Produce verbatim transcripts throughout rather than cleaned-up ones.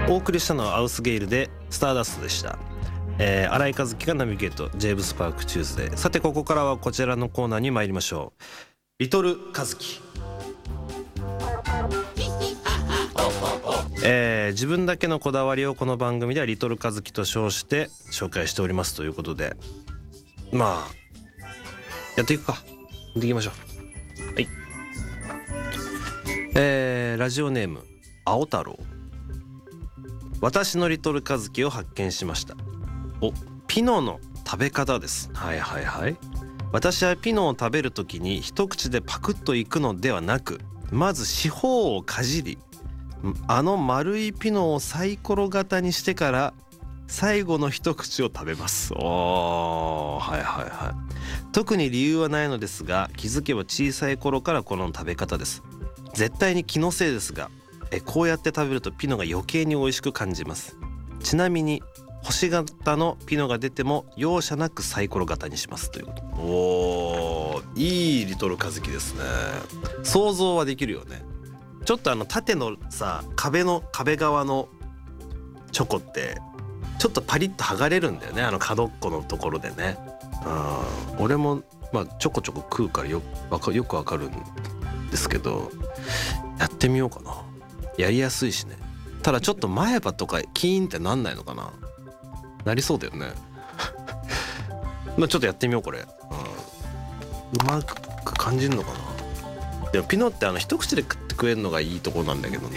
お送りしたのはアウスゲイルでスターダストでした。えー、新井和樹がナビゲート、ジェームスパークチューズデー。さてここからはこちらのコーナーに参りましょう。リトル和樹。えー、自分だけのこだわりをこの番組ではリトル和樹と称して紹介しておりますということで、まあやっていくか。やっていきましょう。はい。えー、ラジオネーム青太郎。私のリトル和樹を発見しました。お、ピノの食べ方です。はいはいはい。私はピノを食べるときに一口でパクッといくのではなく、まず四方をかじり、あの丸いピノをサイコロ型にしてから最後の一口を食べます。おー、はいはいはい。特に理由はないのですが、気づけば小さい頃からこの食べ方です。絶対に気のせいですが、えこうやって食べるとピノが余計に美味しく感じます。ちなみに星型のピノが出ても容赦なくサイコロ型にしますということ。おー、いいリトル和樹ですね。想像はできるよね。ちょっとあの縦のさ、壁の壁側のチョコってちょっとパリッと剥がれるんだよね、あの角っこのところでね。うん、俺もまあちょこちょこ食うから よ, わかよくわかるんですけど、やってみようかな。やりやすいしね。ただちょっと前歯とかキーンってなんないのかな。なりそうだよねまあちょっとやってみようこれ、うん、うまく感じるのかな。でもピノってあの一口で食って食えるのがいいところなんだけどね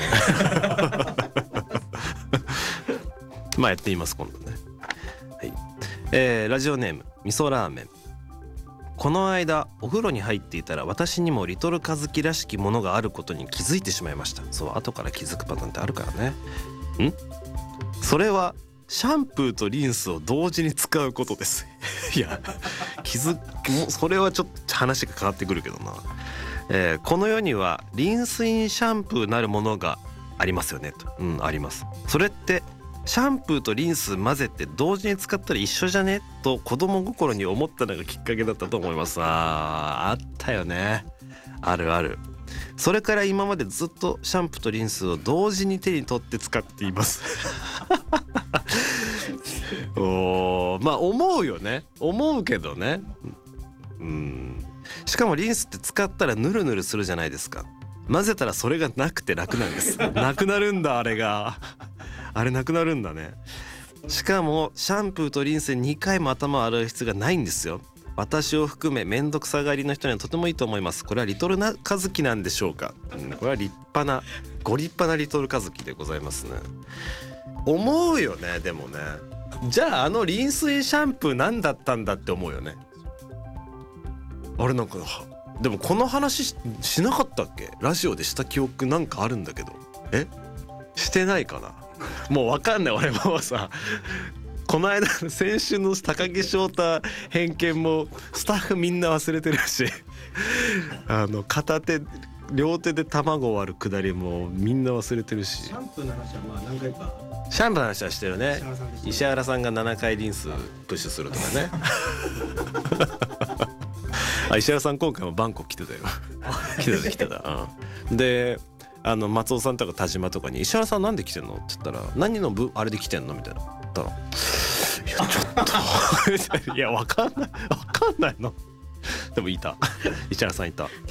まあやってみます今度ね。はい。えー、ラジオネーム味噌ラーメン。この間お風呂に入っていたら、私にもリトル和樹らしきものがあることに気づいてしまいました。そう、後から気づくパターンってあるからね。んそれはシャンプーとリンスを同時に使うことですいや気づく、もうそれはちょっと話が変わってくるけどな。えー、この世にはリンスインシャンプーなるものがありますよねと。うん、あります。それってシャンプーとリンス混ぜて同時に使ったら一緒じゃねと子供心に思ったのがきっかけだったと思います。あー、あったよね。あるある。それから今までずっとシャンプーとリンスを同時に手に取って使っていますおー、まあ思うよね。思うけどね。うん。しかもリンスって使ったらヌルヌルするじゃないですか。混ぜたらそれがなくて楽なんですなくなるんだ、あれがあれなくなるんだね。しかもシャンプーとリンスににかいも頭を洗う必要がないんですよ。私を含めめんどくさがりの人にはとてもいいと思います。これはリトルな和樹なんでしょうか、うん、これは立派なご立派なリトル和樹でございますね。思うよね。でもね、じゃああのリンスインシャンプー何だったんだって思うよね。あれなんかでもこの話 し, しなかったっけ。ラジオでした記憶なんかあるんだけど、えしてないかな。もう分かんない。俺もさ、この間先週の高木翔太偏見もスタッフみんな忘れてるしあの片手両手で卵を割るくだりもみんな忘れてるし。 シャンプーの話はまあ何回かシャンプーの話はしてるね。 石石原さんがななかいリンスプッシュするとかねあ、石原さん今回もバンコク来てたよ来てた来てた、うん、であの松尾さんとか田島とかに石原さんなんで来てんのって言ったら、何の部あれで来てんのみたいな言ったら、いやちょっといやわかんないわかんないのでもいた石原さんいた。